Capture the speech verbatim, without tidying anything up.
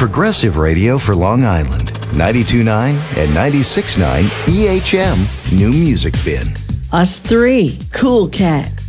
Progressive Radio for Long Island. ninety-two point nine and ninety-six point nine E H M New Music Bin. Us three. Cool Cat.